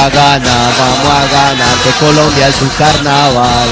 a ganar, que Colombia es un carnaval.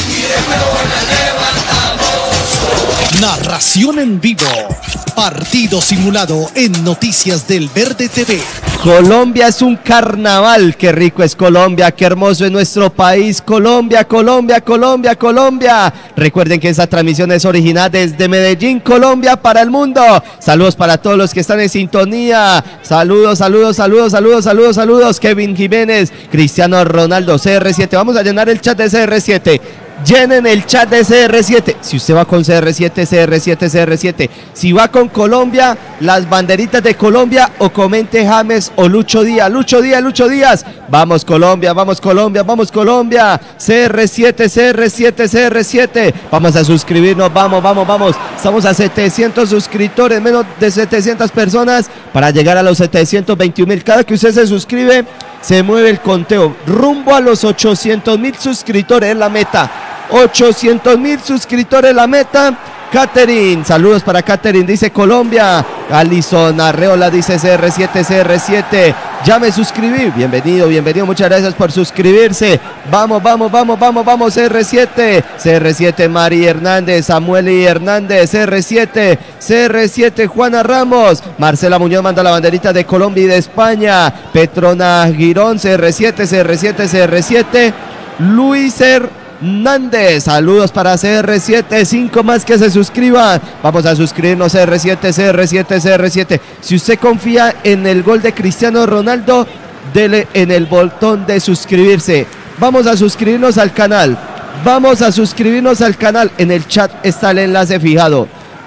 Narración en vivo. Partido simulado en Noticias del Verde TV. Colombia es un carnaval, qué rico es Colombia, qué hermoso es nuestro país, Colombia, Colombia, Colombia, Colombia. Recuerden que esta transmisión es original desde Medellín, Colombia, para el mundo. Saludos para todos los que están en sintonía. Saludos, saludos, saludos, saludos, saludos, saludos. Kevin Jiménez, Cristiano Ronaldo, CR7. Vamos a llenar el chat de CR7. Llenen el chat de CR7. Si usted va con CR7, CR7, CR7. Si va con Colombia, las banderitas de Colombia, o comente James o Lucho Díaz. Lucho Díaz, Lucho Díaz. Vamos Colombia, vamos Colombia, vamos Colombia. CR7, CR7, CR7. Vamos a suscribirnos, vamos, vamos, vamos. Estamos a 700 suscriptores, menos de 700 personas para llegar a los 721,000. Cada que usted se suscribe, se mueve el conteo rumbo a los 800,000 suscriptores, es la meta. 800,000 suscriptores la meta. Catherine, saludos para Catherine, dice Colombia. Alison Arreola dice CR7, CR7. Ya me suscribí, bienvenido, bienvenido, muchas gracias por suscribirse. Vamos, vamos, vamos, vamos, vamos, CR7. CR7 Mari Hernández, Samuel y Hernández, CR7. CR7 Juana Ramos. Marcela Muñoz manda la banderita de Colombia y de España. Petrona Girón, CR7, CR7, CR7. Luis Hernández, saludos para CR7, 5 más que se suscriban. Vamos a suscribirnos, CR7, CR7, CR7. Si usted confía en el gol de Cristiano Ronaldo, dele en el botón de suscribirse. Vamos a suscribirnos al canal. Vamos a suscribirnos al canal. En el chat está el enlace fijado.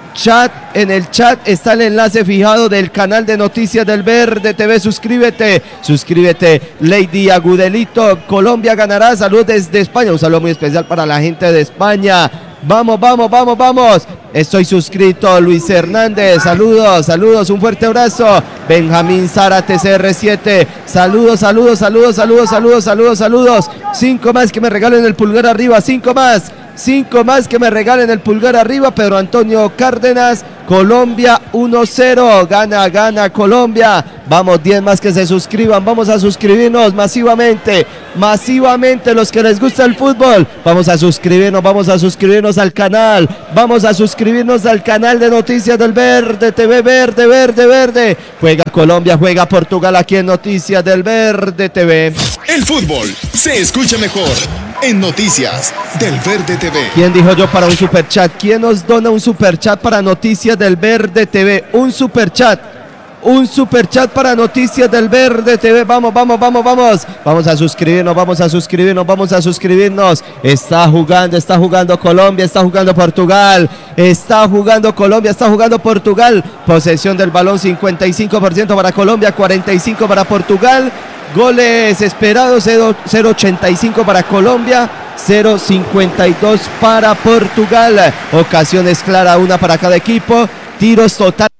En el chat está el enlace fijado del canal de Noticias del Verde TV. Suscríbete, suscríbete. Lady Agudelito, Colombia ganará. Saludos desde España. Un saludo muy especial para la gente de España. Vamos, vamos, vamos, vamos. Estoy suscrito. Luis Hernández, saludos, saludos, un fuerte abrazo. Benjamín Zárate, CR7, saludos, saludos, saludos, saludos, saludos, saludos, saludos. 5 más que me regalen el pulgar arriba, 5 más. 5 más que me regalen el pulgar arriba. Pedro Antonio Cárdenas, Colombia 1-0, gana, gana Colombia. Vamos, 10 más que se suscriban, vamos a suscribirnos masivamente, masivamente los que les gusta el fútbol. Vamos a suscribirnos al canal, vamos a suscribirnos al canal de Noticias del Verde TV, Verde, Verde, Verde. Juega Colombia, juega Portugal aquí en Noticias del Verde TV. El fútbol se escucha mejor en Noticias del Verde TV. ¿Quién dijo yo para un superchat? ¿Quién nos dona un superchat para Noticias del Verde TV? Un superchat para Noticias del Verde TV. Vamos, vamos, vamos, vamos. Vamos a suscribirnos, vamos a suscribirnos, vamos a suscribirnos. Está jugando Colombia, está jugando Portugal. Está jugando Colombia, está jugando Portugal. Posesión del balón 55% para Colombia, 45% para Portugal. Goles esperados, 0.85 para Colombia, 0.52 para Portugal. Ocasiones claras, una para cada equipo. Tiros total.